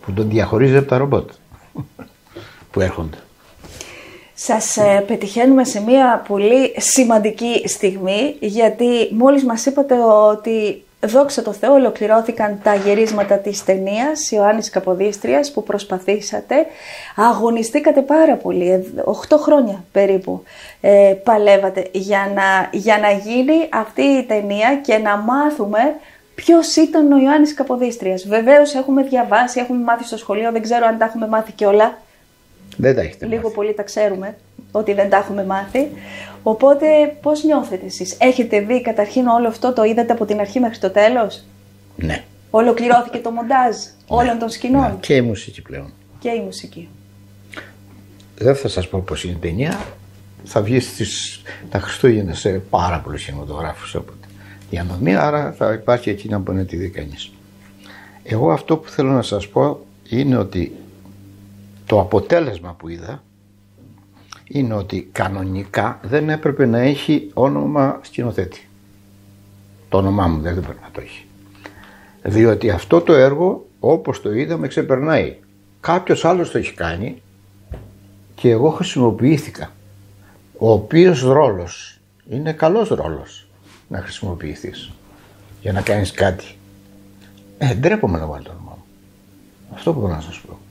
που τον διαχωρίζει από τα ρομπότ που έρχονται. Σας πετυχαίνουμε σε μια πολύ σημαντική στιγμή, γιατί μόλις μας είπατε ότι δόξα τω Θεώ ολοκληρώθηκαν τα γυρίσματα της ταινίας Ιωάννης Καποδίστριας που προσπαθήσατε, αγωνιστήκατε πάρα πολύ, 8 χρόνια περίπου παλεύατε για να γίνει αυτή η ταινία και να μάθουμε ποιος ήταν ο Ιωάννης Καποδίστριας. Βεβαίως έχουμε διαβάσει, έχουμε μάθει στο σχολείο, δεν ξέρω αν τα έχουμε μάθει κιόλα. Δεν τα έχετε Λίγο μάθει. πολύ τα ξέρουμε ότι δεν τα έχουμε μάθει. Οπότε πώς νιώθετε εσείς? Έχετε δει καταρχήν όλο αυτό, το είδατε από την αρχή μέχρι το τέλος? Ναι. Ολοκληρώθηκε το μοντάζ όλων των σκηνών? Ναι. Και η μουσική πλέον. Και η μουσική. Δεν θα σας πω πως είναι η ταινία. Θα βγει τα Χριστούγεννα σε πάρα πολλούς κινηματογράφους η ανομία, άρα θα υπάρχει εκεί να μπορεί να τη δει κανείς. Εγώ αυτό που θέλω να σας πω είναι ότι το αποτέλεσμα που είδα είναι ότι κανονικά δεν έπρεπε να έχει όνομα σκηνοθέτη. Το όνομά μου δεν έπρεπε να το έχει. Διότι αυτό το έργο, όπως το είδα, με ξεπερνάει. Κάποιος άλλος το έχει κάνει και εγώ χρησιμοποιήθηκα. Ο οποίος ρόλος είναι καλός ρόλος να χρησιμοποιηθείς για να κάνεις κάτι. Ντρέπομαι να βάλω το όνομά μου. Αυτό μπορώ να σας πω.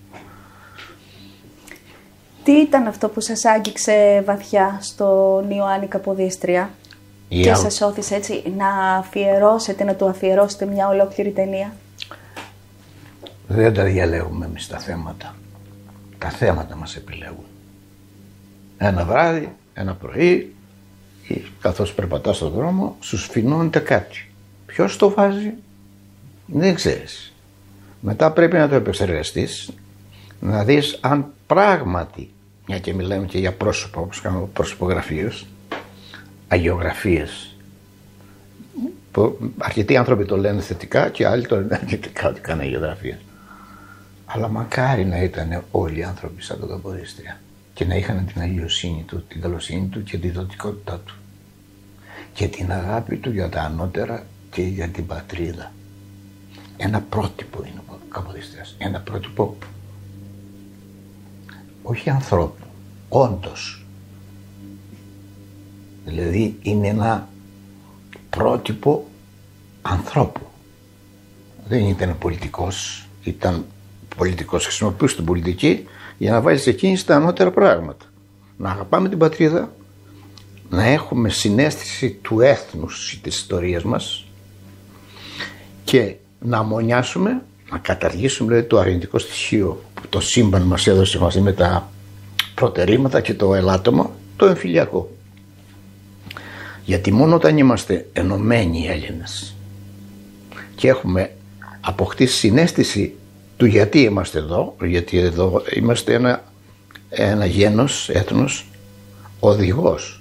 Τι ήταν αυτό που σας άγγιξε βαθιά στον Ιωάννη Καποδίστρια και σας όθησε έτσι να του αφιερώσετε μια ολόκληρη ταινία? Δεν τα διαλέγουμε εμείς τα θέματα. Τα θέματα μας επιλέγουν. Ένα βράδυ, ένα πρωί, ή καθώς περπατάς στον δρόμο, σου σφινώνεται κάτι. Ποιος το βάζει, δεν ξέρεις. Μετά πρέπει να το επεξεργαστείς, να δεις αν πράγματι, μια και μιλάμε και για πρόσωπα, όπως κάνουμε προσωπογραφίες, αγιογραφίες, που αρκετοί άνθρωποι το λένε θετικά και άλλοι το λένε αρκετικά ότι κάνει αγιογραφίες. Αλλά μακάρι να ήταν όλοι οι άνθρωποι σαν τον Καποδίστρια και να είχαν την αγιοσύνη του, την καλοσύνη του και τη δοτικότητά του και την αγάπη του για τα ανώτερα και για την πατρίδα. Ένα πρότυπο είναι ο Καποδίστριας, ένα πρότυπο όχι ανθρώπου, όντως. Δηλαδή είναι ένα πρότυπο ανθρώπου. Δεν ήταν πολιτικός, ήταν πολιτικός, χρησιμοποιούσε την πολιτική για να βάλει σε κίνηση τα ανώτερα πράγματα. Να αγαπάμε την πατρίδα, να έχουμε συναίσθηση του έθνους της ιστορίας μας και να αμμονιάσουμε, να καταργήσουμε δηλαδή, το αρνητικό στοιχείο που το σύμπαν μας έδωσε μαζί με τα προτερήματα και το ελάττωμα, το εμφυλιακό. Γιατί μόνο όταν είμαστε ενωμένοι οι Έλληνες και έχουμε αποκτήσει συναίσθηση του γιατί είμαστε εδώ, γιατί εδώ είμαστε ένα γένος, έθνος, οδηγός.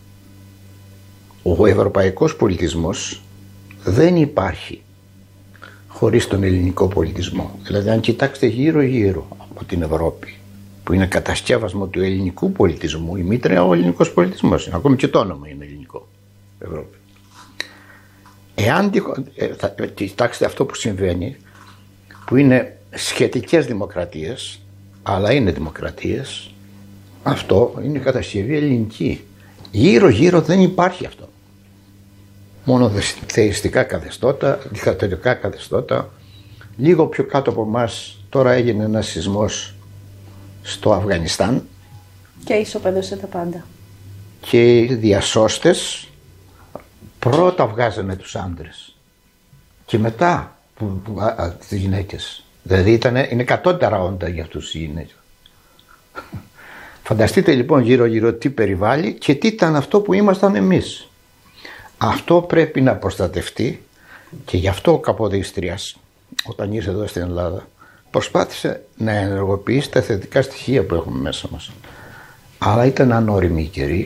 Ο ευρωπαϊκός πολιτισμός δεν υπάρχει χωρίς τον ελληνικό πολιτισμό. Δηλαδή αν κοιτάξετε γύρω-γύρω από την Ευρώπη, που είναι κατασκεύασμα του ελληνικού πολιτισμού, η μήτρα είναι ο ελληνικός πολιτισμός, ακόμη και το όνομα είναι ελληνικό, Ευρώπη. Εάν κοιτάξτε αυτό που συμβαίνει, που είναι σχετικές δημοκρατίες, αλλά είναι δημοκρατίες, αυτό είναι κατασκευή ελληνική. Γύρω-γύρω δεν υπάρχει αυτό. Μόνο θεϊστικά καθεστώτα, δικτατορικά καθεστώτα. Λίγο πιο κάτω από εμάς τώρα έγινε ένας σεισμός στο Αφγανιστάν. Και ισοπαίδωσε τα πάντα. Και οι διασώστες πρώτα βγάζανε τους άντρες και μετά τις γυναίκες. Δηλαδή είναι κατώτερα όντα για αυτούς οι γυναίκες. Φανταστείτε λοιπόν γύρω-γύρω τι περιβάλλει και τι ήταν αυτό που ήμασταν εμείς. Αυτό πρέπει να προστατευτεί και γι' αυτό ο Καποδίστριας όταν ήρθε εδώ στην Ελλάδα προσπάθησε να ενεργοποιήσει τα θετικά στοιχεία που έχουμε μέσα μας. Αλλά ήταν ανώριμοι οι καιροί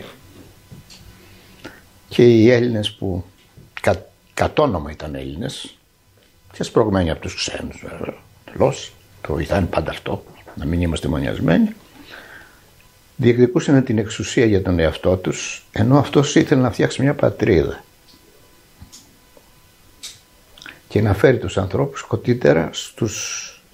και οι Έλληνες που κατ' όνομα ήταν Έλληνες και σπρωγμένοι από τους ξένους βέβαια, τελώς, το ήταν πάντα αυτό, να μην είμαστε μονιασμένοι, διεκδικούσαν την εξουσία για τον εαυτό τους, ενώ αυτός ήθελε να φτιάξει μια πατρίδα και να φέρει τους ανθρώπους κοντύτερα στους